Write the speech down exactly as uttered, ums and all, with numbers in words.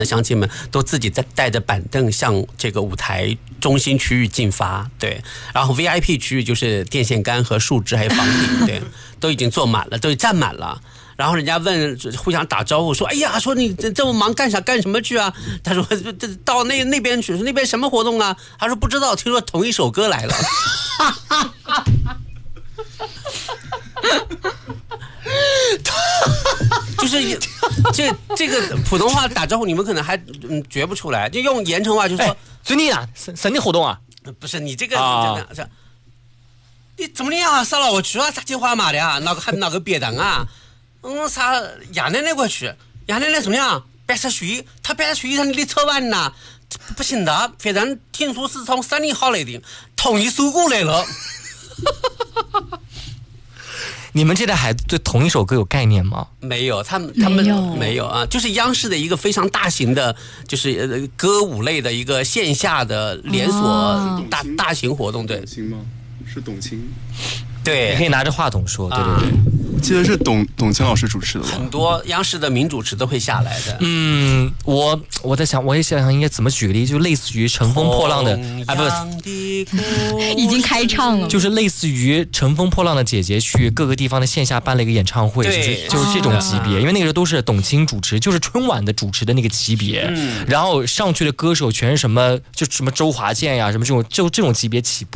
乡亲们都自己在带着板凳向这个舞台中心区域进发，对，然后 V I P 区域就是电线杆和树枝还有房顶，对，都已经坐满了，都站满了。然后人家问，互相打招呼说：“哎呀，说你这这么忙干啥干什么去啊？”他说：“这到那那边去，那边什么活动啊？”他说：“不知道，听说同一首歌来了。”就是这这个普通话打招呼，你们可能还嗯觉不出来，就用盐城话就说：“ 哎，最近啊，什什么活动啊？ 不是你这个， 啊、 这你怎么样啊？上了我去啊，啥金花马的啊？哪个还哪个别人啊？嗯，啥亚奶奶过去？亚奶奶怎么样？八十岁，他八十岁上你车完呐？不行的，反正听说是从三零号来的，同一首歌来了。” 你们这代孩子对同一首歌有概念吗？ 没有，他们他们没有啊，就是央视的一个非常大型的，就是歌舞类的一个线下的连锁大、哦、大型活动，对。 董卿吗？是董卿。 对， 你可以拿着话筒说，对对对。 啊、我记得是董董卿老师主持的吧？ 很多央视的名主持都会下来的。 嗯，我我在想，我也想想应该怎么举个例，就类似于《乘风破浪的》啊，不是， 已经开唱了， 就是类似于《乘风破浪的姐姐》去各个地方的线下办了一个演唱会，就是就是这种级别，因为那个时候都是董卿主持，就是春晚的主持的那个级别，嗯、然后上去的歌手全是什么，就什么周华健呀，什么这种就这种级别起步。